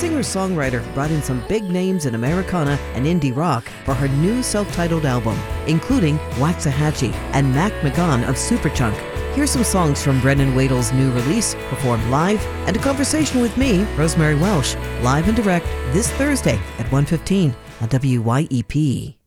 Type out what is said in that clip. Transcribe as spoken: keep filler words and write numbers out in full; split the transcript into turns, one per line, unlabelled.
singer-songwriter brought in some big names in Americana and indie rock for her new self-titled album, including Waxahachie and Mac McGon of Superchunk. Here's some songs from Brendan Wadle's new release, performed live, and a conversation with me, Rosemary Welsh, live and direct this Thursday at one fifteen on W Y E P.